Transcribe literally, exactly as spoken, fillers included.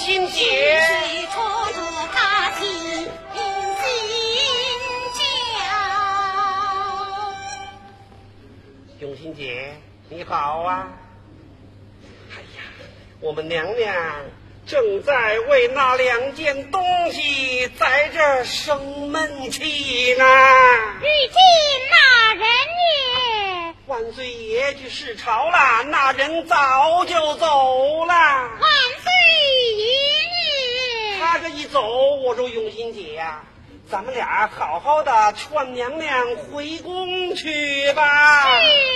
心姐。 水戳着他心心焦。 永心姐，你好啊！哎呀，我们娘娘正在为那两件东西在这儿生闷气呢。 如今那人也？ 万岁爷去视朝了，那人早就走了。 万岁爷！ 他这一走，我说永心姐呀、啊，咱们俩好好的劝娘娘回宫去吧。 是。